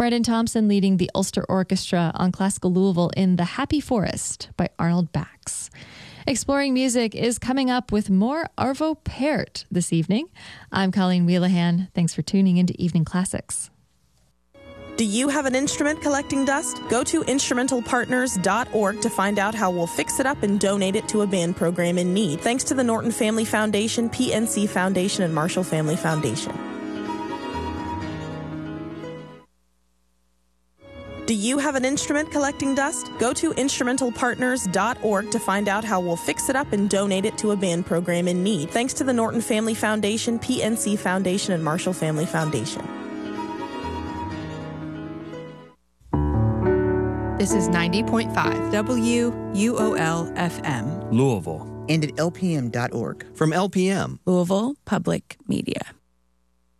Brendan Thompson leading the Ulster Orchestra on Classical Louisville in The Happy Forest by Arnold Bax. Exploring Music is coming up with more Arvo Pärt this evening. I'm Colleen Wheelahan. Thanks for tuning into Evening Classics. Do you have an instrument collecting dust? Go to instrumentalpartners.org to find out how we'll fix it up and donate it to a band program in need. Thanks to the Norton Family Foundation, PNC Foundation, and Marshall Family Foundation. Do you have an instrument collecting dust? Go to instrumentalpartners.org to find out how we'll fix it up and donate it to a band program in need. Thanks to the Norton Family Foundation, PNC Foundation, and Marshall Family Foundation. This is 90.5 WUOL-FM. Louisville. And at lpm.org. From LPM. Louisville Public Media.